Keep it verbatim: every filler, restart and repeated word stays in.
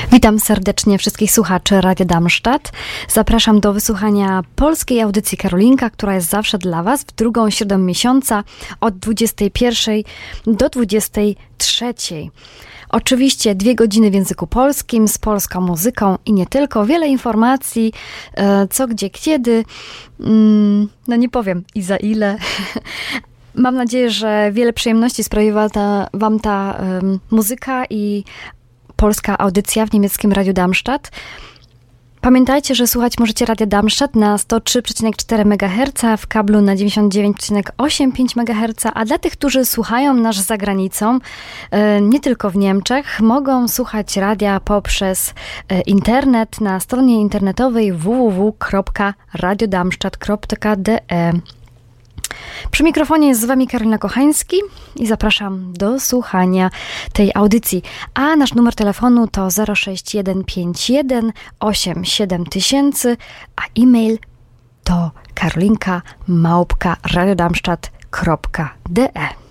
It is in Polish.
Witam serdecznie wszystkich słuchaczy Radia Darmstadt. Zapraszam do wysłuchania polskiej audycji Karolinka, która jest zawsze dla Was w drugą środę miesiąca od dwudziestej pierwszej do dwudziestej trzeciej. Oczywiście dwie godziny w języku polskim z polską muzyką i nie tylko. Wiele informacji, co, gdzie, kiedy. No nie powiem i za ile. Mam nadzieję, że wiele przyjemności sprawiła ta, Wam ta um, muzyka i polska audycja w niemieckim Radiu Darmstadt. Pamiętajcie, że słuchać możecie Radia Darmstadt na sto trzy przecinek cztery megaherca, w kablu na dziewięćdziesiąt dziewięć przecinek osiem pięć megaherca, a dla tych, którzy słuchają nas za granicą, nie tylko w Niemczech, mogą słuchać radia poprzez internet na stronie internetowej w w w kropka radio darmstadt kropka d e. Przy mikrofonie jest z Wami Karolina Kochański i zapraszam do słuchania tej audycji. A nasz numer telefonu to zero sześć jeden pięć jeden osiem siedem tysięcy, a e-mail to karolinka małpka radio darmstadt kropka d e.